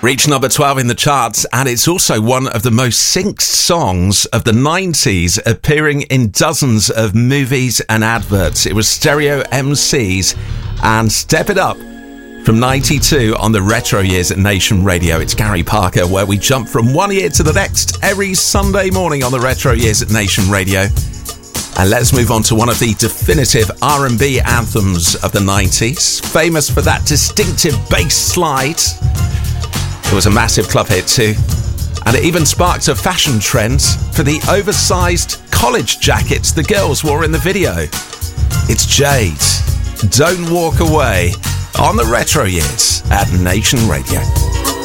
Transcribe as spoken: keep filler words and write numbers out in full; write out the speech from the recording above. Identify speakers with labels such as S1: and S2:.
S1: Reached number twelve in the charts, and it's also one of the most synced songs of the nineties, appearing in dozens of movies and adverts. It was Stereo M Cs and Step It Up from ninety-two on the Retro Years at Nation Radio. It's Gary Parker, where we jump from one year to the next every Sunday morning on the Retro Years at Nation Radio. And let's move on to one of the definitive R and B anthems of the nineties, famous for that distinctive bass slide. It was a massive club hit too, and it even sparked a fashion trend for the oversized college jackets the girls wore in the video. It's Jade, Don't Walk Away, on the Retro Years at Nation Radio.